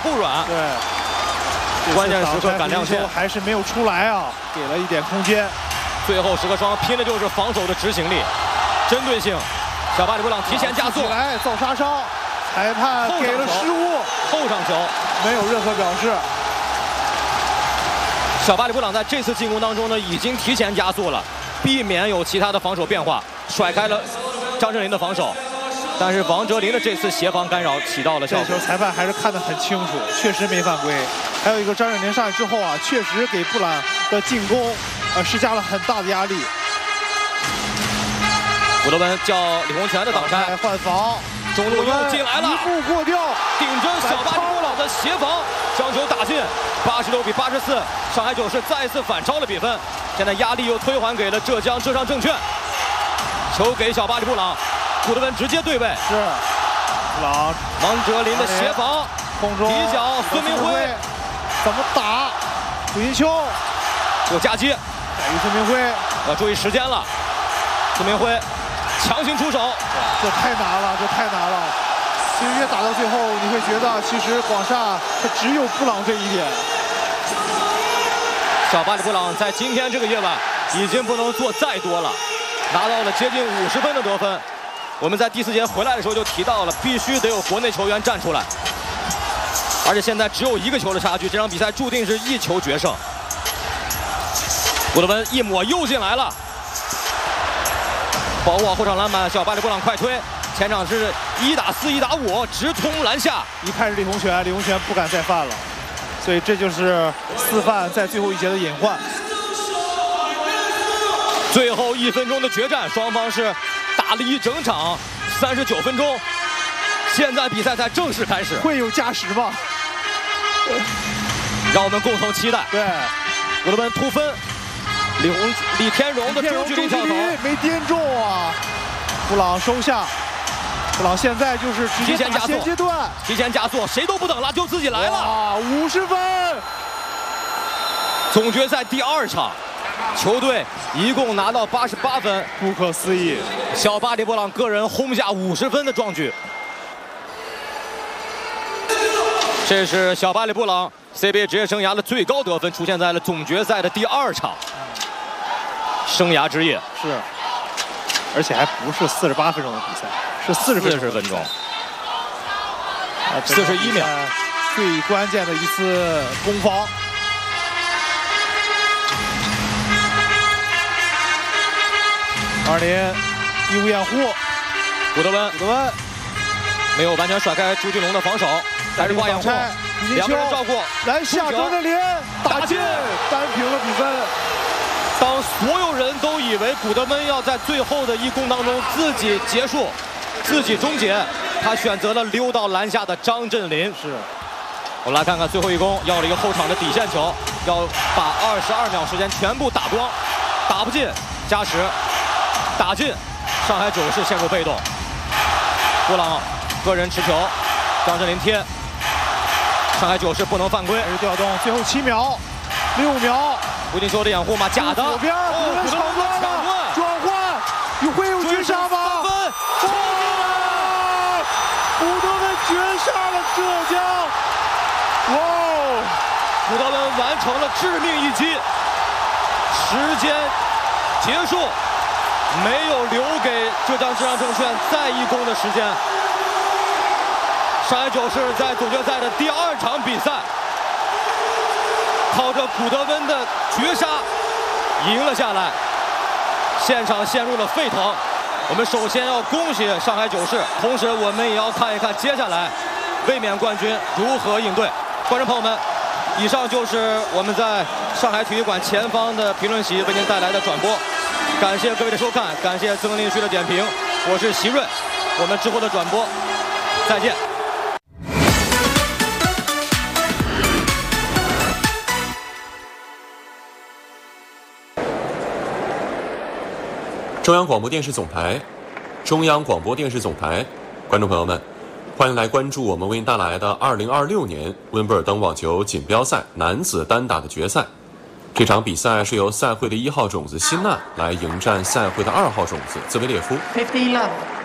不软。 对， 关键时刻赶亮相， 还是没有出来啊，给了一点空间。 最后时刻双方拼的就是防守的执行力、针对性。小巴里布朗提前加速， 起来造杀伤，裁判给了失误， 后场球没有任何表示。 小巴里布朗在这次进攻当中呢，已经提前加速了，避免有其他的防守变化，甩开了张镇麟的防守。但是王哲林的这次协防干扰起到了效果。 这球裁判还是看得很清楚，确实没犯规。还有一个张镇麟上来之后啊，确实给布朗的进攻施加了很大的压力。 古德温叫李洪权的挡拆换防， 中路又进来了， 一步过掉， 顶着小巴里布朗的协防，将球打进，86比84，上海九世再一次反超了比分。现在压力又推还给了浙江浙商证券，球给小巴里布朗，古德温直接对位， 是布朗王哲林的协防， 空中底角孙明辉怎么打？楚金秋有夹击， 给孙明辉， 要注意时间了，孙明辉。强行出手， 这太难了，这太难了。其实越打到最后，你会觉得其实广厦它只有布朗这一点。 小巴里布朗在今天这个夜晚已经不能做再多了，拿到了接近50分的得分。我们在第4节回来的时候就提到了，必须得有国内球员站出来，而且现在只有1个球的差距，这场比赛注定是1球决胜。古德温一抹又进来了。保护好后场篮板，小巴里布朗快推，前场是1打4、1打5，直通篮下。 一看是李洪权，李洪权不敢再犯了，所以这就是4犯在最后1节的隐患。 最后1分钟的决战，双方是打了一整场39分钟，现在比赛才正式开始， 会有加时吗？ 让我们共同期待。 对， 古德温突分。李天荣的中距离跳投没颠中啊！布朗收下，布朗现在就是直接打现阶段， 提前加速，谁都不等了，就自己来了。 50分！ 总决赛第2场，球队一共拿到88分， 不可思议！ 小巴里布朗个人轰下50分的壮举。这是小巴里布朗 CBA 职业生涯的最高得分，出现在了总决赛的第2场。生涯之夜是，而且还不是48分钟的比赛，是40分钟 ，41秒， 最关键的一次攻防。20义务掩护， 古德温没有完全甩开朱俊龙的防守，还是挂掩护，两个人照顾， 篮下张镇麟打进，扳平了比分。 当所有人都以为古德温要在最后的1攻当中自己结束、自己终结，他选择了溜到篮下的张镇麟。 是， 我们来看看最后1攻，要了一个后场的底线球，要把22秒时间全部打光，打不进加时，打进，上海九世陷入被动。布朗个人持球，张镇麟贴，上海九世不能犯规。 调动，最后7秒、6秒。 胡金秋的掩护吗？假的。 左边，古德温抢断，转换，会有绝杀吗？古德温绝杀了浙江！哇！ 古德温完成了致命一击，时间结束，没有留给浙江浙商证券再1攻的时间。上海九世在总决赛的第2场比赛，靠着古德温的绝杀赢了下来，现场陷入了沸腾。我们首先要恭喜上海九世，同时我们也要看一看接下来卫冕冠军如何应对。观众朋友们，以上就是我们在上海体育馆前方的评论席为您带来的转播，感谢各位的收看，感谢曾林旭的点评，我是席润，我们之后的转播再见。 中央广播电视总台，中央广播电视总台，观众朋友们，欢迎来关注我们为您带来的2026年温布尔登网球锦标赛男子单打的决赛。这场比赛是由赛会的1号种子辛纳来迎战赛会的2号种子兹维列夫。 50 love。